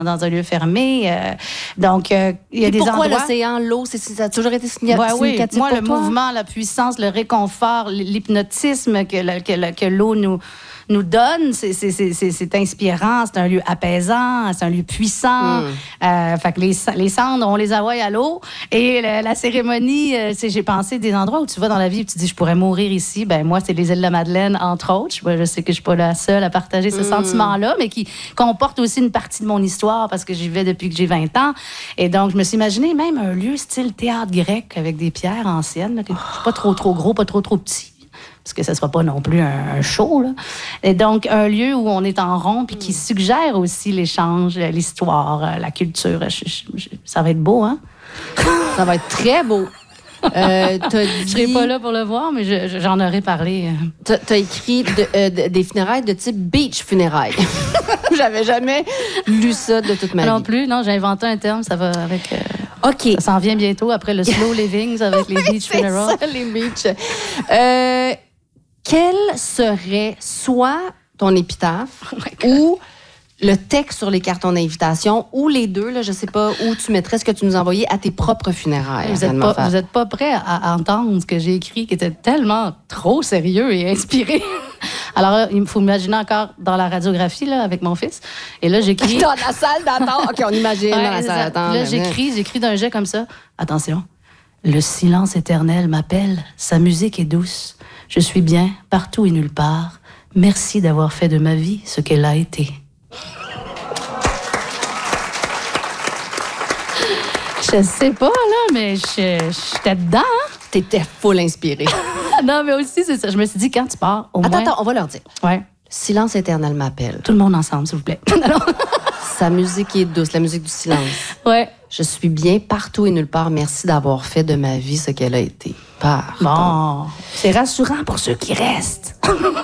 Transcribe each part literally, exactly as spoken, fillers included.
dans un lieu fermé. Euh, donc, euh, il y a Et des pourquoi endroits... l'océan, l'eau, c'est, ça a toujours été significatif Ouais, oui. Moi, pour le toi? mouvement, la puissance, le réconfort, l'hypnotisme que, le, que, le, que l'eau nous, nous donne, c'est, c'est, c'est, c'est, c'est inspirant, c'est un lieu apaisant, c'est un lieu puissant. Mm. Euh, fait que les, les cendres, on les envoie à l'eau. Et la, la cérémonie, euh, c'est, j'ai pensé des endroits où tu vas dans la vie et tu dis, je pourrais mourir ici. Ben moi, c'est les îles de la Madeleine, entre autres. Je, je sais que je suis pas la seule à partager ce mm. sentiment-là, mais qui comporte aussi une partie de mon histoire parce que j'y vais depuis que j'ai vingt ans. Et donc, je me suis imaginé même un lieu style théâtre grec avec des pierres anciennes, là, que, pas trop, trop gros, pas trop, trop petit. Parce que ce ne sera pas non plus un, un show. Là. Et donc, un lieu où on est en rond puis qui suggère aussi l'échange, l'histoire, la culture. Je, je, je, ça va être beau, hein? Ça va être très beau. Euh, t'as dit... Je ne serai pas là pour le voir, mais je, je, j'en aurais parlé. Tu as écrit de, euh, de, des funérailles de type beach funérailles. J'avais jamais lu ça de toute ma non vie. Non plus, non, j'ai inventé un terme, ça va avec... Euh, OK. Ça s'en vient bientôt après le slow living avec les beach funerals. C'est ça, les beach. Euh, quel serait soit ton épitaphe oh ou le texte sur les cartons d'invitation ou les deux, là, je ne sais pas où tu mettrais ce que tu nous envoyais à tes propres funérailles. Vous n'êtes pas, vous êtes pas prêts à entendre ce que j'ai écrit qui était tellement trop sérieux et inspiré. Alors, il faut m'imaginer encore dans la radiographie là, avec mon fils. Et là, j'écris... Dans la salle d'attente. OK, on imagine ouais, dans la salle d'attente. Là, j'écris, j'écris d'un jet comme ça. Attention. Le silence éternel m'appelle. Sa musique est douce. Je suis bien partout et nulle part. Merci d'avoir fait de ma vie ce qu'elle a été. Je sais pas, là, mais je, j'étais dedans. Hein? T'étais full inspirée. Non, mais aussi, c'est ça. Je me suis dit, quand tu pars, au attends, moins... Attends, on va leur dire. Ouais. Silence éternel m'appelle. Tout le monde ensemble, s'il vous plaît. Sa musique est douce, la musique du silence. Ouais. Je suis bien partout et nulle part. Merci d'avoir fait de ma vie ce qu'elle a été. Pardon. Bon, c'est rassurant pour ceux qui restent.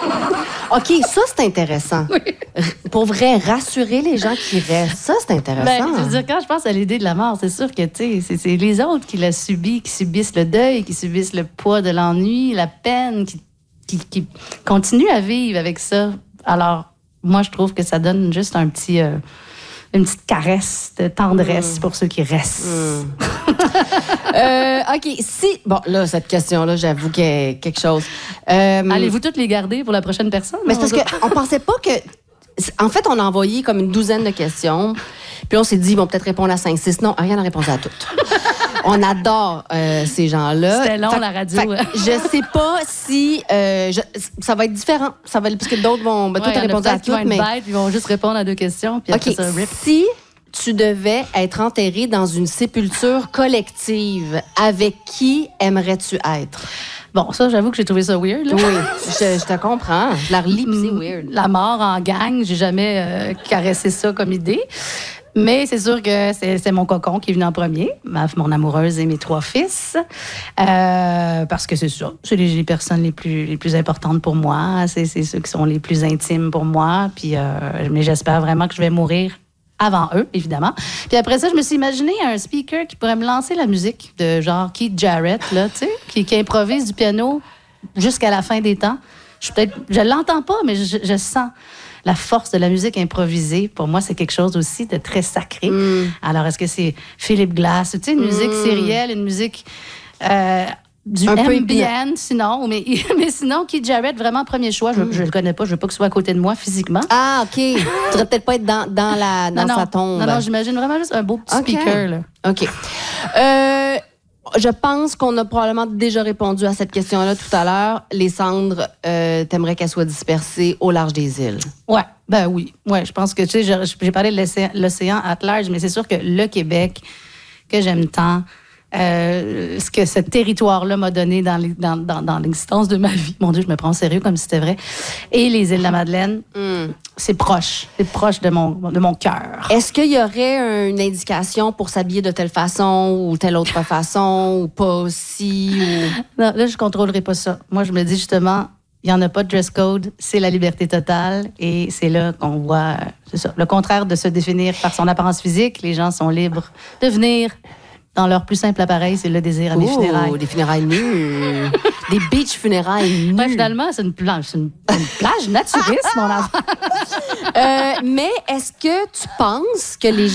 OK, ça, c'est intéressant. Oui. Pour vrai, rassurer les gens qui restent, ça, c'est intéressant. Ben, je veux dire, quand je pense à l'idée de la mort, c'est sûr que, tu sais, c'est, c'est les autres qui la subissent, qui subissent le deuil, qui subissent le poids de l'ennui, la peine, qui, qui, qui continuent à vivre avec ça. Alors, moi, je trouve que ça donne juste un petit... Euh, une petite caresse de tendresse mmh. pour ceux qui restent. Mmh. euh, OK, si... Bon, là, cette question-là, j'avoue qu'il y a quelque chose. Euh, Allez-vous toutes les garder pour la prochaine personne? Mais c'est parce qu'on pensait pas que... En fait, on a envoyé comme une douzaine de questions. Puis on s'est dit, ils vont peut-être répondre à cinq, six. Non, rien n'a répondu à toutes. On adore euh, ces gens-là. C'était long, fait, la radio. Fait, je sais pas si... Euh, je, ça va être différent. Ça va, parce que d'autres vont... Ben, ouais, toi, t'as répondu à toutes, vont mais... Bête, ils vont juste répondre à deux questions, puis après okay, ça, rip. Si tu devais être enterré dans une sépulture collective, avec qui aimerais-tu être? Bon, ça, j'avoue que j'ai trouvé ça weird. Là. Oui, je, je te comprends. Je la relis, puis c'est weird. La mort en gang, j'ai jamais euh, caressé ça comme idée. Mais c'est sûr que c'est, c'est mon cocon qui est venu en premier, ma, mon amoureuse et mes trois fils. Euh, parce que c'est ça, c'est les, les personnes les plus, les plus importantes pour moi. C'est, c'est ceux qui sont les plus intimes pour moi. Puis, euh, mais j'espère vraiment que je vais mourir avant eux, évidemment. Puis après ça, je me suis imaginé un speaker qui pourrait me lancer la musique de genre Keith Jarrett, là, tu sais, qui, qui improvise du piano jusqu'à la fin des temps. Je, peut-être, je l'entends pas, mais je, je sens la force de la musique improvisée. Pour moi, c'est quelque chose aussi de très sacré. Mm. Alors, est-ce que c'est Philip Glass, tu sais, une musique mm. sérielle, une musique... Euh, du un ambient, sinon, mais, mais sinon, Keith Jarrett, vraiment premier choix. Je ne mm. le connais pas, je ne veux pas qu'il soit à côté de moi physiquement. Ah, OK. Tu ne devrais peut-être pas être dans, dans, la, dans non, sa non. tombe. Non, non, j'imagine vraiment juste un beau petit okay. speaker. Là. OK. Euh, je pense qu'on a probablement déjà répondu à cette question-là tout à l'heure. Les cendres, euh, t'aimerais qu'elles soient dispersées au large des îles? Ouais, ben oui. Ouais, je pense que, tu sais, j'ai, j'ai parlé de l'océan, l'océan at large, mais c'est sûr que le Québec, que j'aime tant, Euh, ce que ce territoire-là m'a donné dans, les, dans, dans, dans l'existence de ma vie. Mon Dieu, je me prends au sérieux comme si c'était vrai. Et les îles de la Madeleine, mm. c'est proche. C'est proche de mon, de mon cœur. Est-ce qu'il y aurait une indication pour s'habiller de telle façon ou telle autre façon ou pas aussi? Ou... Non, là, je ne contrôlerai pas ça. Moi, je me dis justement, il n'y en a pas de dress code, c'est la liberté totale. Et c'est là qu'on voit, c'est ça, le contraire de se définir par son apparence physique. Les gens sont libres de venir dans leur plus simple appareil, c'est le désir à des oh, funérailles. Des funérailles nues. Des beach funérailles nues. Ouais, finalement, c'est une plage, c'est une, une plage naturiste, mon enfant. euh, mais est-ce que tu penses que les